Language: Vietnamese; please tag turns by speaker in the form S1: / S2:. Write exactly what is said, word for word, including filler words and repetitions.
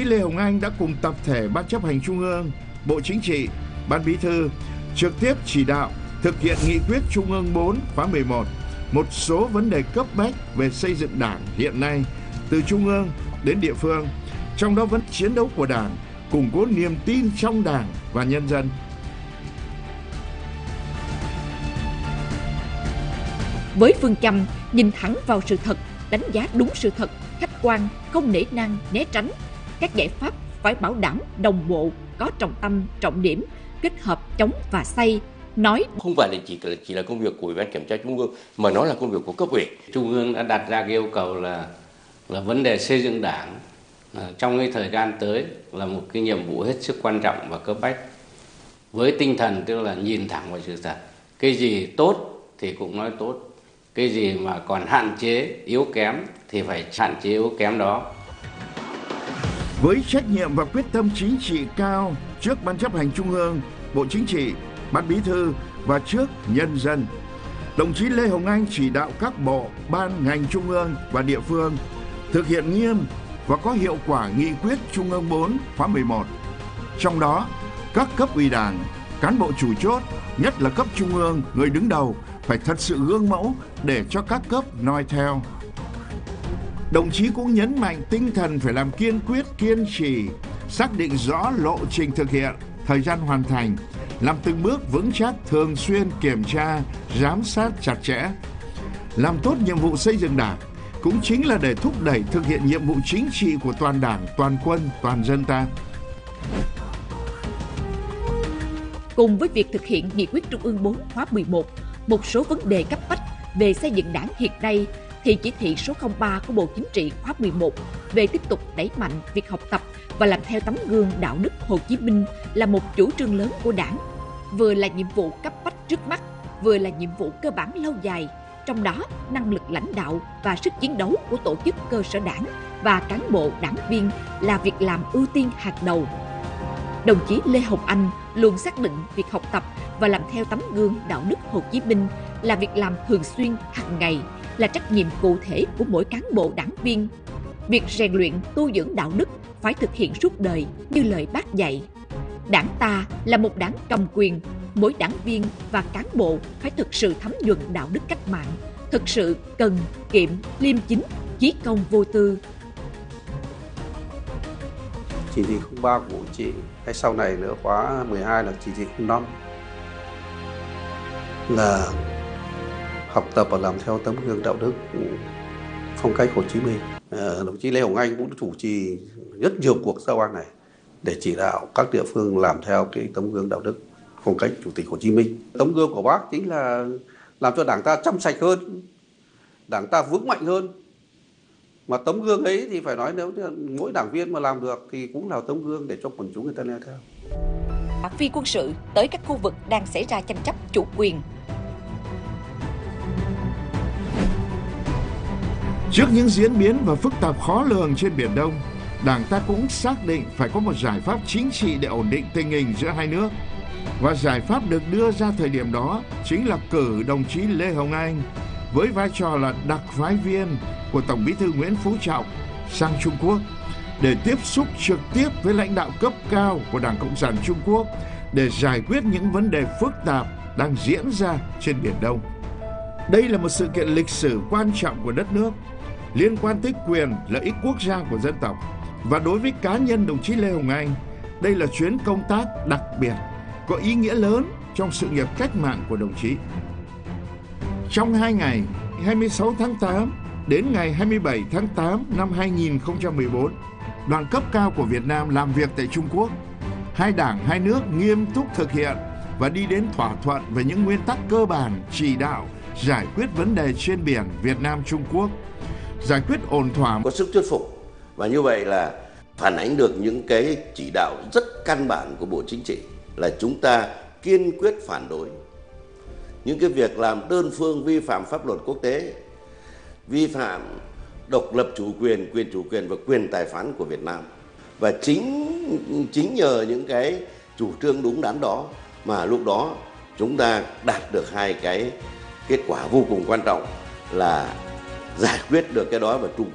S1: Lê Hồng Anh đã cùng tập thể Ban Chấp hành Trung ương, Bộ Chính trị, Ban Bí thư trực tiếp chỉ đạo thực hiện nghị quyết Trung ương bốn khóa mười một, một số vấn đề cấp bách về xây dựng Đảng hiện nay từ Trung ương đến địa phương, trong đó vẫn chiến đấu của Đảng, củng cố niềm tin trong Đảng và nhân dân.
S2: Với phương châm nhìn thẳng vào sự thật, đánh giá đúng sự thật, khách quan, không nể nang, né tránh, các giải pháp phải bảo đảm đồng bộ, có trọng tâm, trọng điểm, kết hợp chống và xây. Nói
S3: không phải là chỉ là chỉ là công việc của Ủy ban Kiểm tra Trung ương, mà nó là công việc của cấp ủy.
S4: Trung ương đã đặt ra cái yêu cầu là là vấn đề xây dựng Đảng à, trong cái thời gian tới là một cái nhiệm vụ hết sức quan trọng và cấp bách. Với tinh thần tức là nhìn thẳng vào sự thật, cái gì tốt thì cũng nói tốt, cái gì mà còn hạn chế, yếu kém thì phải hạn chế yếu kém đó.
S1: Với trách nhiệm và quyết tâm chính trị cao trước Ban Chấp hành Trung ương, Bộ Chính trị, Ban Bí thư và trước nhân dân, đồng chí Lê Hồng Anh chỉ đạo các bộ, ban, ngành Trung ương và địa phương thực hiện nghiêm và có hiệu quả nghị quyết Trung ương bốn khóa mười một. Trong đó, các cấp ủy Đảng, cán bộ chủ chốt, nhất là cấp Trung ương, người đứng đầu phải thật sự gương mẫu để cho các cấp noi theo. Đồng chí cũng nhấn mạnh tinh thần phải làm kiên quyết, kiên trì, xác định rõ lộ trình thực hiện, thời gian hoàn thành, làm từng bước vững chắc, thường xuyên kiểm tra, giám sát chặt chẽ. Làm tốt nhiệm vụ xây dựng Đảng cũng chính là để thúc đẩy thực hiện nhiệm vụ chính trị của toàn Đảng, toàn quân, toàn dân ta.
S2: Cùng với việc thực hiện nghị quyết Trung ương bốn khóa mười một, một số vấn đề cấp bách về xây dựng Đảng hiện nay thì chỉ thị số không ba của Bộ Chính trị khóa mười một về tiếp tục đẩy mạnh việc học tập và làm theo tấm gương đạo đức Hồ Chí Minh là một chủ trương lớn của Đảng, vừa là nhiệm vụ cấp bách trước mắt, vừa là nhiệm vụ cơ bản lâu dài. Trong đó, năng lực lãnh đạo và sức chiến đấu của tổ chức cơ sở Đảng và cán bộ đảng viên là việc làm ưu tiên hàng đầu. Đồng chí Lê Hồng Anh luôn xác định việc học tập và làm theo tấm gương đạo đức Hồ Chí Minh là việc làm thường xuyên, hàng ngày, là trách nhiệm cụ thể của mỗi cán bộ đảng viên. Việc rèn luyện, tu dưỡng đạo đức phải thực hiện suốt đời như lời Bác dạy. Đảng ta là một đảng cầm quyền, mỗi đảng viên và cán bộ phải thực sự thấm nhuần đạo đức cách mạng, thực sự cần, kiệm, liêm chính, chí công vô tư.
S5: Chỉ thị không ba của Bộ Chính trị hay sau này nữa khóa mười hai là chỉ thị không năm là học tập và làm theo tấm gương đạo đức phong cách Hồ Chí Minh. À, đồng chí Lê Hồng Anh cũng chủ trì rất nhiều cuộc giao ban này để chỉ đạo các địa phương làm theo cái tấm gương đạo đức phong cách Chủ tịch Hồ Chí Minh. Tấm gương của Bác chính là làm cho Đảng ta trong sạch hơn, Đảng ta vững mạnh hơn. Mà tấm gương ấy thì phải nói nếu mỗi đảng viên mà làm được thì cũng là tấm gương để cho quần chúng người ta nghe theo.
S2: Phi quân sự tới các khu vực đang xảy ra tranh chấp chủ quyền.
S1: Trước những diễn biến và phức tạp khó lường trên Biển Đông, Đảng ta cũng xác định phải có một giải pháp chính trị để ổn định tình hình giữa hai nước. Và giải pháp được đưa ra thời điểm đó chính là cử đồng chí Lê Hồng Anh với vai trò là đặc phái viên của Tổng Bí thư Nguyễn Phú Trọng sang Trung Quốc để tiếp xúc trực tiếp với lãnh đạo cấp cao của Đảng Cộng sản Trung Quốc để giải quyết những vấn đề phức tạp đang diễn ra trên Biển Đông. Đây là một sự kiện lịch sử quan trọng của đất nước, liên quan tới quyền, lợi ích quốc gia của dân tộc. Và đối với cá nhân đồng chí Lê Hồng Anh, đây là chuyến công tác đặc biệt, có ý nghĩa lớn trong sự nghiệp cách mạng của đồng chí. Trong hai ngày, hai mươi sáu tháng tám đến ngày hai mươi bảy tháng tám năm hai nghìn không trăm mười bốn, đoàn cấp cao của Việt Nam làm việc tại Trung Quốc. Hai đảng, hai nước nghiêm túc thực hiện và đi đến thỏa thuận về những nguyên tắc cơ bản chỉ đạo giải quyết vấn đề trên biển Việt Nam Trung Quốc, giải quyết ổn thỏa.
S3: Có sức thuyết phục và như vậy là phản ánh được những cái chỉ đạo rất căn bản của Bộ Chính trị là chúng ta kiên quyết phản đối những cái việc làm đơn phương vi phạm pháp luật quốc tế, vi phạm độc lập chủ quyền, quyền chủ quyền và quyền tài phán của Việt Nam. Và chính chính nhờ những cái chủ trương đúng đắn đó mà lúc đó chúng ta đạt được hai cái kết quả vô cùng quan trọng là giải quyết được cái đó và Trung